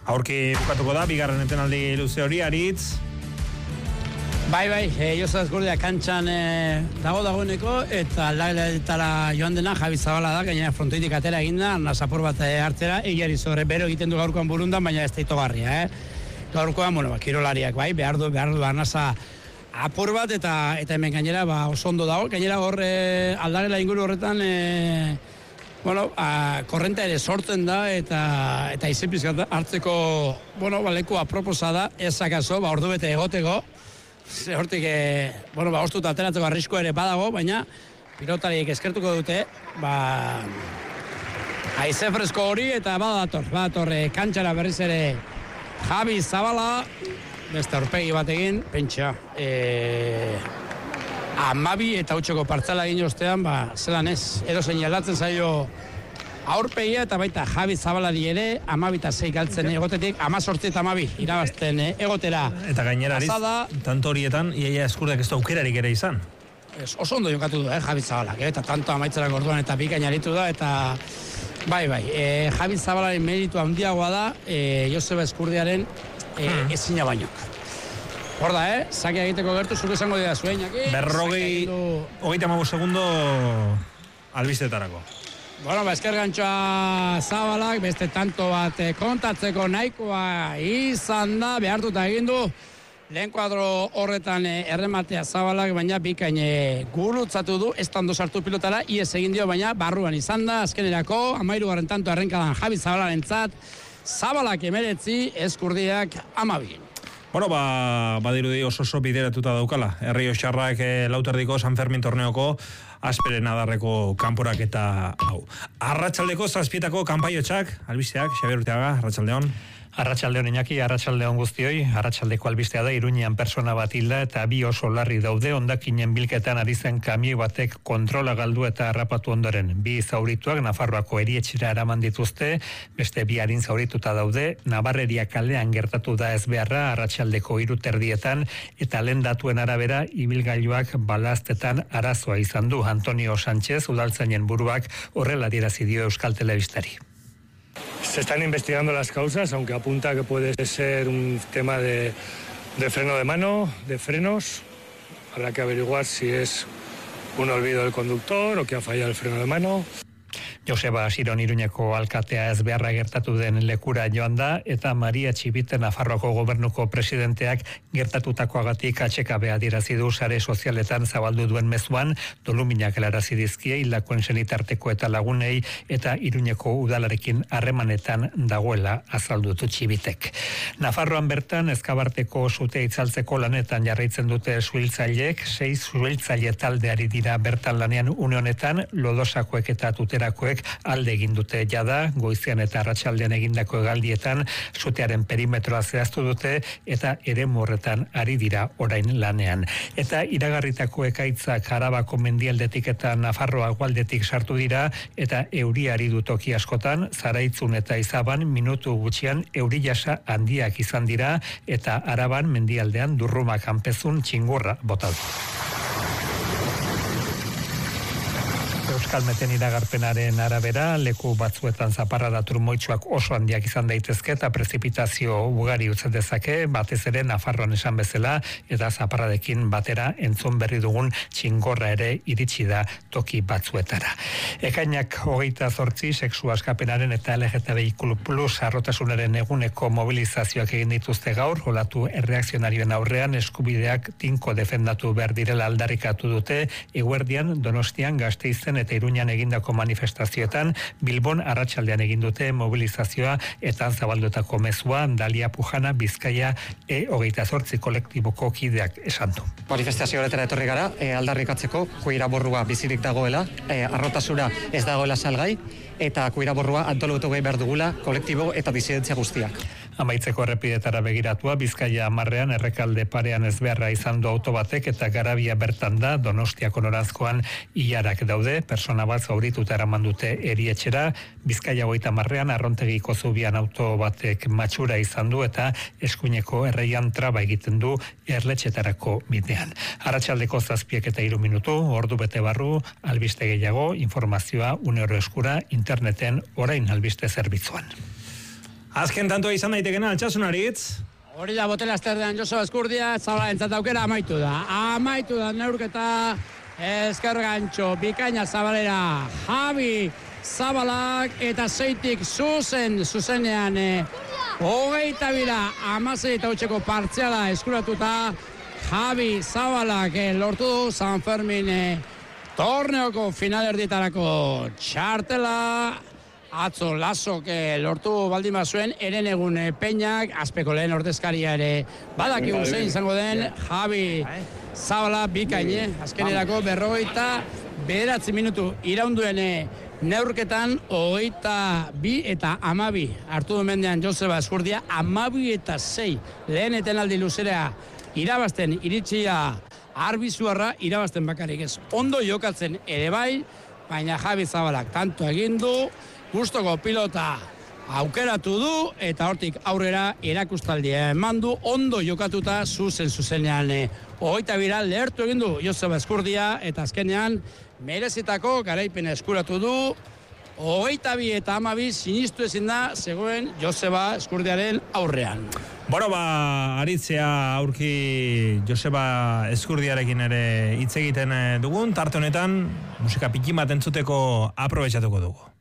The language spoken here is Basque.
Aurki bukatuko da, bigarren etenaldi luze hori, Aritz. Bai, Josu Azkurdia kantxan dagoeneko, eta aldageletara joan dena Javi Zabala da, gainera frontoitik atera eginda, nasapur bat hartzera, egiari zorre bero egiten du gaurkoan burundan, baina ez da itogarria, Gaurkoan, kirolariak, bai, behar du arnasa apur bat, eta hemen gainera, oso ondo dago, gainera hor aldagela inguru horretan, korrenta ere sortzen da, eta izepizkat hartzeko, leku aproposa da, ezakazo, ordu bete egoteko, hortik, ostuta ateratzeko arrisko ere badago, baina pilotariek eskertuko dute, haize fresko hori, eta badator, kantxara berriz ere Javi Zabala, beste aurpegi batekin, pentsa, 12 eta 8ko partzala egin ostean, zelan ez, edozein aldatzen zaio aurpegia, eta baita Javi Zabalari ere, 12 eta 6 galtzen egotetik, 18 eta 12 irabazten egotera. Eta gainera, tanto horietan, iaia Eskurdiak ez da aukerarik ere izan. Oso ondo jokatu du, Javi Zabalak, eta tanto amaitzerak orduan eta bikain aritu da, eta bai, Javi Zabalaren meritu handiagoa da, Joseba Eskurdiaren ezina bainok. Hor da, sakia egiteko gertu, zuk esango dira zuen, jaki. 35 segundo albistetarako. Esker gantxoa Zabalak, beste tanto bat kontatzeko nahikoa izan da, behartuta egin du. Lehen kuadro horretan errematea Zabalak, baina bikain gurutzatu du, ez ondo sartu pilotara, iez egin dio, baina barruan izan da, azkenerako, 13. tanto errenkadan Javi Zabalarentzat, Zabalak 19, Eskurdiak 12. Badirudi oso bideratuta daukala. Herri Oxarrak lauterdiko San Fermin torneoko asperen adarreko kanporak eta hau. Arratsaldeko 7etako kanpaiotxak, albisteak, Xabier Urteaga, arratsaldeon. Arratsaldeon Iñaki, arratsaldeon guztioi, arratsaldeko albistea da Iruñean persona bat hilda eta 2 oso larri daude hondakinen bilketan ari zen kamioi batek kontrola galdu eta harrapatu ondoren. 2 zaurituak Nafarroako erietxera eraman dituzte, beste 2 arin zaurituta daude, Nabarreria kalean gertatu da ezbeharra arratsaldeko 3:00 eta lehen datuen arabera ibilgailuak balaztetan arazoa izan du. Antonio Sánchez, udaltzainen buruak, horrela adierazi dio Euskal Telebistari. Se están investigando las causas, aunque apunta que puede ser un tema de freno de mano, de frenos. Habrá que averiguar si es un olvido del conductor o que ha fallado el freno de mano. Joseba Siron Iruñeko alkatea ezbeharra gertatu den lekura joan da, eta Maria Txibite Nafarroako gobernuko presidenteak gertatutakoagatik atxekabea adierazi du sare sozialetan zabaldu duen mezuan, doluminak helarazi dizkie hildakoen senitarteko eta lagunei, eta Iruñeko udalarekin harremanetan dagoela azaldu du Txibitek. Nafarroan bertan ezkabarteko sutea itzaltzeko lanetan jarraitzen dute suhiltzaileek, 6 suhiltzaile taldeari dira bertan lanean une honetan, lodosakoek eta tuterakoek alde egin dute jada, goizean eta arratsaldean egindako hegaldietan sutearen perimetroa zehaztu dute eta eremu horretan ari dira orain lanean. Eta iragarritako ekaitzak Arabako mendialdetik eta Nafarroa hegoaldetik sartu dira eta euria ari du toki askotan, Zaraitzun eta Izaban minutu gutxian euri jasa handiak izan dira eta Araban mendialdean Durruma kanpezun txingurra bota du. Euskalmeten iragarpenaren arabera, leku batzuetan zaparrada trumoitsuak oso handiak izan daitezke eta prezipitazio ugari utzet dezake, batez ere Nafarroan esan bezala, eta zaparradekin batera entzun berri dugun txingorra ere iritsi da toki batzuetara. Ekainak 28 sexu askapenaren eta LGTBIQ+ arrotasunaren eguneko mobilizazioak egin dituzte gaur, olatu erreakzionarioen aurrean eskubideak tinko defendatu behar direla aldarrikatu dute, eguerdian, Donostian, Gasteizen eta Iruñan egindako manifestazioetan, Bilbon arratsaldean egin dute mobilizazioa eta zabaldutako mezua Dalia Pujana Bizkaia E28 kolektiboko kideak esan du. Manifestazio horretara etorri gara, aldarrikatzeko kuiraborrua bizirik dagoela, arrotasura ez dagoela salgai, eta kuiraborrua antolatu behar dugula kolektibo eta disidentzia guztiak. Amaitzeko errepidetara begiratua, Bizkaia 10ean errekalde parean ezbeharra izan du auto batek eta Garabia bertan da, Donostiako noranzkoan ilarak daude, persona bat zaurituta eraman dute erietxera, Bizkaia 30ean Arrontegiko zubian auto batek matxura izan du eta eskuineko erreian traba egiten du erletxetarako bidean. Arratsaldeko 7:03, ordu bete barru, albiste gehiago, informazioa une oro eskura, interneten orain albiste zerbitzuan. Azken tantoa izan daitekena, Altsasunaritz. Hori da, botela esterdean Joseba Eskurdia, Zabala entzat aukera amaitu da neurketa ezker gantxo, bikaina Zabalera, Javi Zabalak eta zeitik zuzenean 22 eta utxeko partziala eskuratuta Javi Zabalak lortu du San Fermin torneoko finalerdietarako txartela. Atzo Lasok lortu baldin bazuen, eren egun Peñak, azpeko lehen ordezkaria ere badakigu zein izango den, Javi Zabala bikaine, azkenerako 49 minutu iraunduen neurketan 22 eta 12 hartu du mendean Joseba Eskurdia, 12 eta 6 lehen etenaldi luzera irabazten iritsia arbizuarra irabazten bakarik ez. Ondo jokatzen ere bai, baina Javi Zabalak tanto egin du, gustoko pilota aukeratu du eta hortik aurrera erakustaldia eman du, ondo jokatuta zuzenean 22 lehertu egin du Joseba Eskurdia eta azkenean merezitako garaipena eskuratu du. 22 eta 12 sinistu ezin da zegoen Joseba Eskurdiaren aurrean. Bueno, aritzea aurki Joseba Eskurdiarekin ere hitz egiten dugun, tarte honetan musika pikin bat entzuteko aprobetxatuko dugu.